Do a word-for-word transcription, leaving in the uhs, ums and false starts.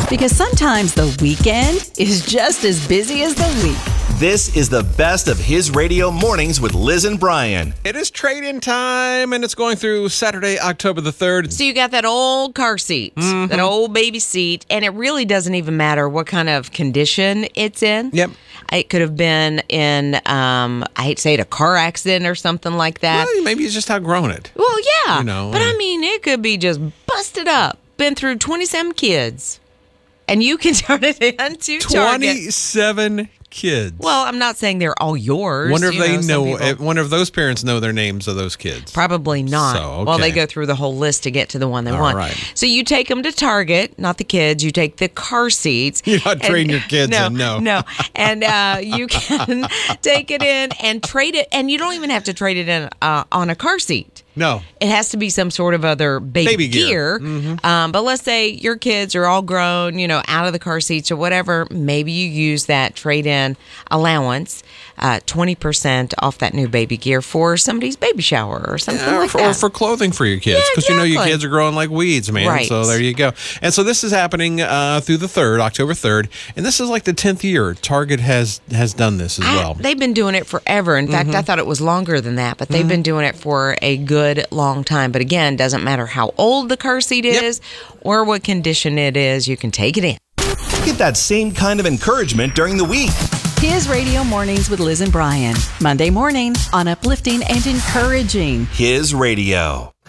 Because sometimes the weekend is just as busy as the week. This is the best of His Radio Mornings with Liz and Brian. It is trade-in time, and it's going through Saturday, October the third. So you got that old car seat, mm-hmm. that old baby seat, and it really doesn't even matter what kind of condition it's in. Yep. It could have been in, um, I hate to say it, a car accident or something like that. Well, maybe you just outgrown it. Well, yeah. You know, but and- I mean, it could be just busted up, been through twenty-seven kids, and you can turn it into Target. twenty-seven kids. Well, I'm not saying they're all yours. Wonder if you they know. know. some people- Wonder if those parents know their names of those kids. Probably not. So, okay. Well, they go through the whole list to get to the one they All want. right. So you take them to Target, not the kids. You take the car seats. You're not trading your kids no, in, no. No, and uh, you can take it in and trade it, and you don't even have to trade it in uh, on a car seat. No. It has to be some sort of other baby, Baby gear. gear. Mm-hmm. Um, but let's say your kids are all grown, you know, out of the car seats or whatever. Maybe you use that trade-in allowance, uh, twenty percent off that new baby gear for somebody's baby shower or something Yeah, or, like for, that. or for clothing for your kids, because Yeah, you know your exactly. kids are growing like weeds, man. Right. So there you go. And so this is happening uh, through the third, October third, and this is like the tenth year Target has has done this as I- well. they've been doing it forever. In fact, I thought it was longer than that, but they've been doing it for a good long time. But again, doesn't matter how old the car seat Yep. is or what condition it is, you can take it in. Get that same kind of encouragement during the week. His Radio Mornings with Liz and Brian. Monday morning on Uplifting and Encouraging. His Radio.